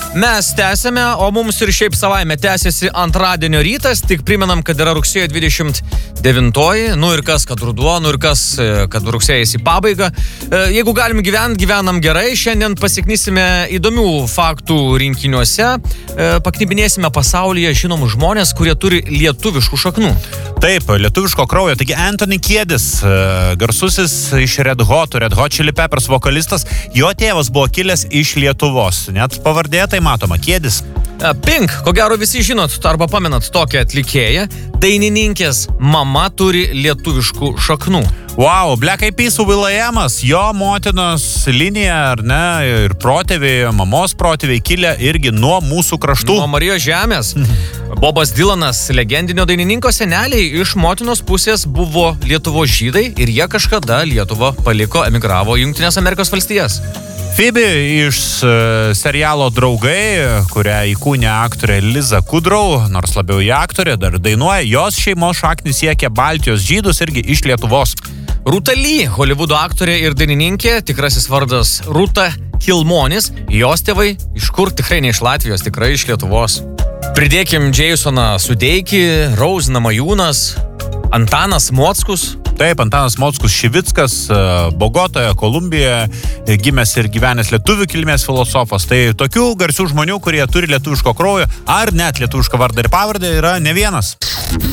Mes tęsėme, o mums ir šiaip savaime tęsiasi antradienio rytas, tik primenam, kad yra rugsėjo 29, nu ir kas, kad ruduo, nu ir kas, kad rugsėjas į pabaigą. Jeigu galim gyvenam gerai, šiandien pasiknysime įdomių faktų rinkiniuose, paknybinėsime pasaulyje žinomus žmonės, kurie turi lietuviškų šaknų. Taip, lietuviško kraujo. Taigi Anthony Kiedis, garsusis iš Red Hot Chili Peppers vokalistas, jo tėvas buvo kilęs iš Lietuvos. Net pavardė tai matoma, Kiedis. Pink, ko gero visi žinot arba pamenat tokią atlikėją. Dainininkės mama turi lietuviškų šaknų. Wow, Black Eyed Peas Will.i.amas, jo motinos linija, ar ne, ir protėviai, mamos protėviai kilę irgi nuo mūsų kraštų. Nuo Marijos žemės. Bobas Dylanas, legendinio dainininko seneliai, iš motinos pusės buvo Lietuvos žydai ir jie kažkada Lietuvą paliko, emigravo į Jungtines Amerikos valstijas. Phoebe iš serialo Draugai, kurią įkūnė aktorė Liza Kudrow, nors labiau į aktorė, dar dainuoja, jos šeimos šaknis siekia Baltijos žydus irgi iš Lietuvos. Rūta Lee, Holivudo aktorė ir dainininkė, tikrasis vardas Rūta Kilmonis, jos tėvai iš kur, tikrai ne iš Latvijos, tikrai iš Lietuvos. Pridėkim Jasoną Sudeikį, Rose Namajūnas, Antanas Mockus. Taip, Antanas Mockus Šivickas, Bogotoje, Kolumbijoje, gimęs ir gyvenęs lietuvių kilmės filosofas. Tai tokių garsių žmonių, kurie turi lietuviško kraujo, ar net lietuvišką vardą ir pavardę, yra ne vienas.